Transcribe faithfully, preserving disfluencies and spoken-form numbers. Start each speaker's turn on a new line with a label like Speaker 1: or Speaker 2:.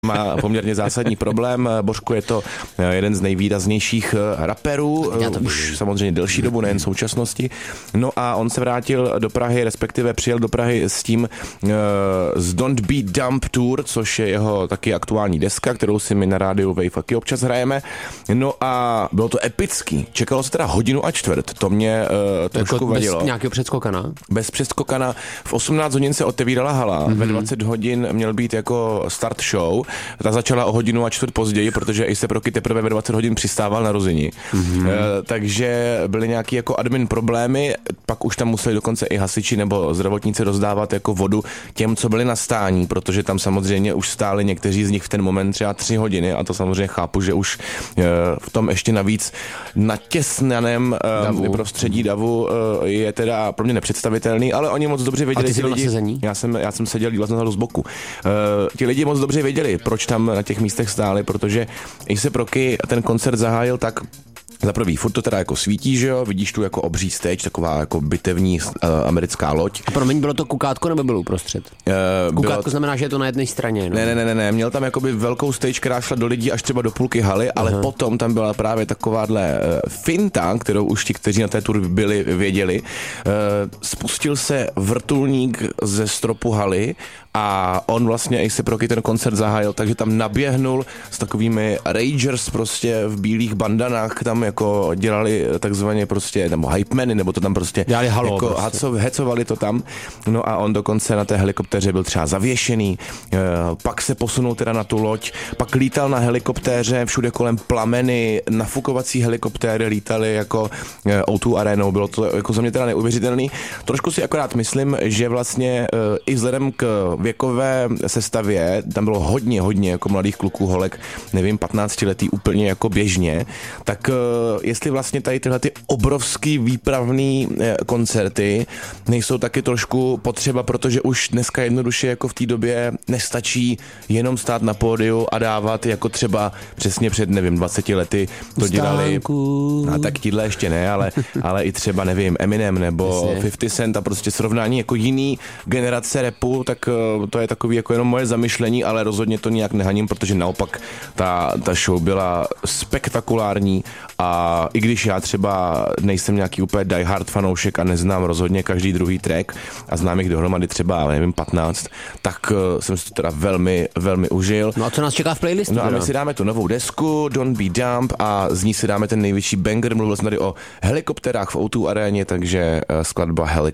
Speaker 1: má poměrně zásadní problém. Božko je to jeden z nejvýraznějších raperů, už samozřejmě delší dobu, nejen v současnosti. No a on se vrátil do Prahy, respektive přijel do Prahy s tím uh, z Don't Be Dumb Tour, což je jeho taky aktuální deska, kterou si my na rádiu Wave taky občas hrajeme. No a bylo to epický. Čekalo se teda hodinu a čtvrt. To mě uh, trošku
Speaker 2: jako
Speaker 1: vadilo.
Speaker 2: Bez nějakého předskokana?
Speaker 1: Bez předskokana. V osmnáct hodin se otevírala hala, mm-hmm. ve dvacet hodin měl být jako start show. Ta začala o hodinu a čtvrt později, protože A$ej Rocky teprve ve dvacet hodin přistával na Rozini. Mm-hmm. E, takže byly nějaký jako admin problémy, pak už tam museli dokonce i hasiči nebo zdravotníci rozdávat jako vodu těm, co byli na stání, protože tam samozřejmě už stáli někteří z nich v ten moment třeba tři hodiny a to samozřejmě chápu, že už e, v tom ještě navíc natěsnaném e, prostředí davu e, je teda pro mě nepředstavitelný, ale oni moc dobře věděli.
Speaker 2: A ty jsi byl
Speaker 1: lidi,
Speaker 2: na sezení?
Speaker 1: Já jsem, já jsem seděl, díval jsem z boku. E, ti lidi moc dobře věděli, proč tam na těch místech stáli, protože A$ej Rocky ten koncert zahájil tak. Za prvý, furt to teda jako svítí, že jo, vidíš tu jako obří stage, taková jako bitevní uh, americká loď.
Speaker 2: A promiň, bylo to kukátko nebo bylo uprostřed? Uh, kukátko bylo... znamená, že je to na jedné straně. No?
Speaker 1: Ne, ne, ne, ne, měl tam jakoby velkou stage, která šla do lidí až třeba do půlky haly, ale uh-huh. potom tam byla právě takováhle uh, finta, kterou už ti, kteří na té tour byli, věděli. Uh, spustil se vrtulník ze stropu haly a on vlastně A$ej Rocky ten koncert zahájil, takže tam naběhnul s takovými ragers prostě v bílých bandanách, tam jako dělali takzvaně prostě, nebo hypemany, nebo to tam prostě
Speaker 2: dělali halo,
Speaker 1: jako
Speaker 2: prostě.
Speaker 1: Hacov, hecovali to tam. No a on dokonce na té helikoptéře byl třeba zavěšený, e, pak se posunul teda na tu loď, pak lítal na helikoptéře, všude kolem plameny, nafukovací helikoptéry lítaly jako e, ó dva arénou, bylo to jako za mě teda neuvěřitelný. Trošku si akorát myslím, že vlastně e, i vzhledem k věkové sestavě, tam bylo hodně, hodně jako mladých kluků, holek, nevím, patnáctiletý úplně jako běžně, tak jestli vlastně tady tyhle ty obrovský výpravný koncerty nejsou taky trošku potřeba, protože už dneska jednoduše jako v té době nestačí jenom stát na pódiu a dávat jako třeba přesně před, nevím, dvaceti lety to dělali. A tak tíhle ještě ne, ale, ale i třeba, nevím, Eminem nebo padesát Cent a prostě srovnání jako jiný generace rapu, tak to je takový jako jenom moje zamyšlení, ale rozhodně to nijak nehaním, protože naopak ta, ta show byla spektakulární a i když já třeba nejsem nějaký úplně die hard fanoušek a neznám rozhodně každý druhý track a znám jich dohromady třeba, nevím, patnáct, tak uh, jsem si to teda velmi, velmi užil.
Speaker 2: No a co nás čeká v playlistu?
Speaker 1: No a my si dáme tu novou desku Don't Be Dumb a z ní si dáme ten největší banger, mluvil jsem tady o helikopterách v ó dva aréně, takže uh, skladba Helicopter.